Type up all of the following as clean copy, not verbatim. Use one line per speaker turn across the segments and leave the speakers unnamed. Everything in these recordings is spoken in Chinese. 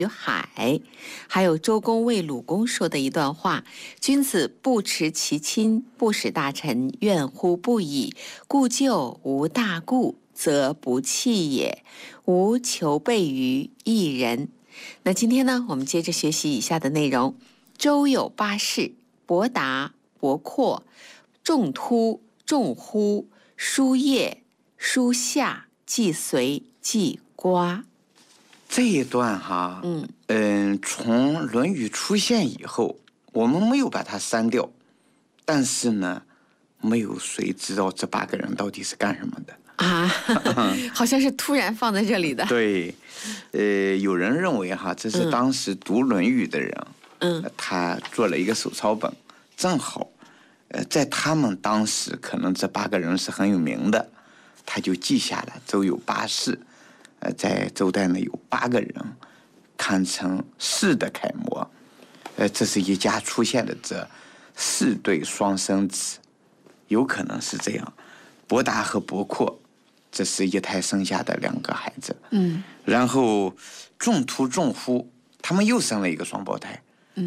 有海，还有周公为鲁公说的一段话：君子不持其亲，不使大臣怨乎不已。故旧无大故，则不弃也。无求备于一人。那今天呢，我们接着学习以下的内容：周有八士：伯达、伯阔、仲突、仲忽、叔夜、叔夏、季随、季瓜。
这一段哈，从《论语》出现以后，我们没有把它删掉，但是呢，没有谁知道这8个人到底是干什么的
啊，好像是突然放在这里的。
对，有人认为哈，这是当时读《论语》的人，他做了一个手抄本，正好，在他们当时可能这8个人是很有名的，他就记下了周有八士。在周代呢有8个人，堪称士的楷模。这是一家出现的这4对双生子，有可能是这样。伯达和伯阔，这是一胎生下的2个孩子。然后仲突、仲忽，他们又生了一个双胞胎。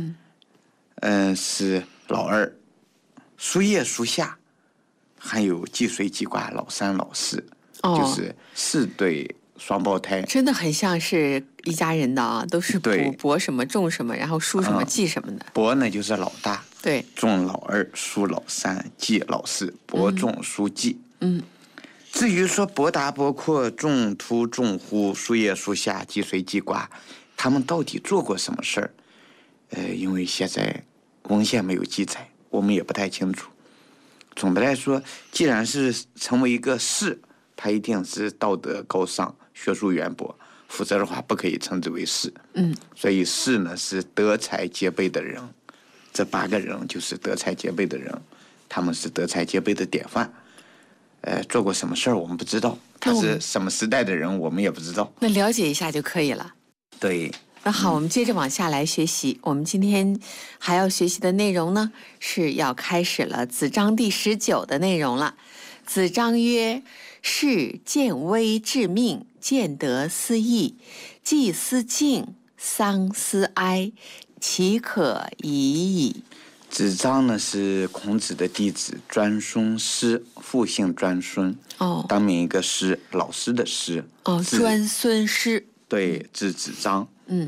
是老2。叔夜、叔夏，还有季随、季瓜，老3、老4，就是4对。双胞胎
真的很像是一家人的啊，都是伯什么仲什么，然后叔什么季什么的。
伯呢就是老大，
对，
仲老2，叔老3，季老4，伯仲叔季。至于说伯达、伯阔、仲突、仲忽、叔夜、叔夏、季随、季瓜，他们到底做过什么事儿？因为现在文献没有记载，我们也不太清楚。总的来说，既然是成为一个士，他一定是道德高尚，学术渊博，否则的话不可以称之为士。所以士呢是德才兼备的人，这8个人就是德才兼备的人，他们是德才兼备的典范。做过什么事儿我们不知道，他是什么时代的人我们也不知道。
那了解一下就可以了。
对。
那好，我们接着往下来学习。我们今天还要学习的内容呢，是要开始了子章第19的内容了。子章曰：士见危致命，见得思义，既思敬，丧思哀，其可已矣。
子章呢是孔子的弟子，专孙师，父姓专孙。当名一个师，老师的师。
专孙师。
对，字子章。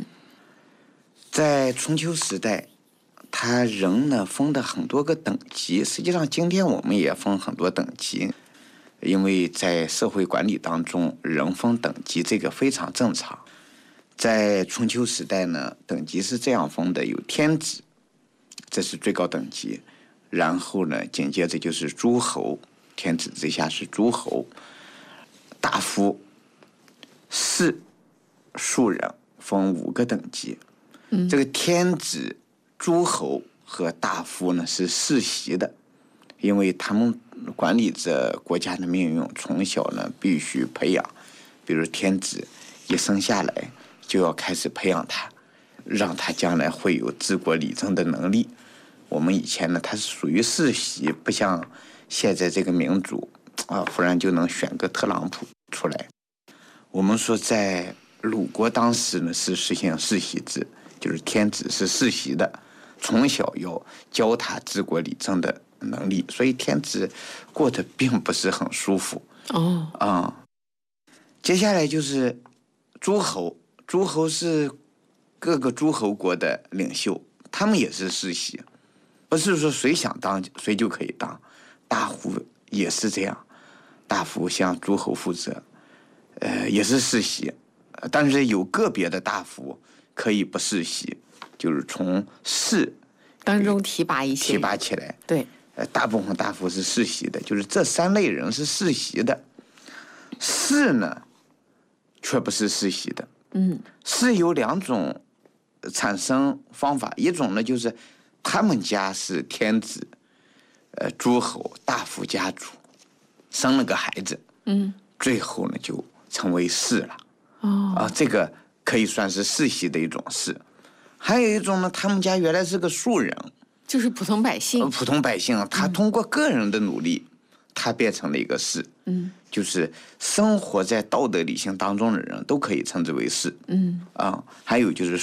在春秋时代，他人呢分的很多个等级，实际上今天我们也分很多等级，因为在社会管理当中，人分等级这个非常正常。在春秋时代呢，等级是这样分的：有天子，这是最高等级，然后呢，紧接着就是诸侯，天子之下是诸侯，大夫、士、庶人，分5个等级。这个天子、诸侯和大夫呢是世袭的，因为他们管理着国家的命运，从小呢必须培养。比如天子一生下来就要开始培养他，让他将来会有治国理政的能力。我们以前呢，他是属于世袭，不像现在这个民主忽然就能选个特朗普出来。我们说在鲁国当时呢是实行世袭制，就是天子是世袭的，从小要教他治国理政的能力，所以天子过得并不是很舒服。接下来就是诸侯，诸侯是各个诸侯国的领袖，他们也是世袭，不是说谁想当谁就可以当。大夫也是这样，大夫向诸侯负责，也是世袭，但是有个别的大夫可以不世袭，就是从士
当中提拔一些，
提拔起来。
对，
大部分大夫是世袭的，就是这3类人是世袭的。士呢，却不是世袭的。士有2种产生方法，一种呢就是他们家是天子、诸侯、大夫家族，生了个孩子，最后呢就成为士了。这个可以算是世袭的一种士。还有一种呢，他们家原来是个庶人，
就是普通百姓。
普通百姓，他通过个人的努力，他变成了一个士。就是生活在道德理性当中的人都可以称之为士。还有就是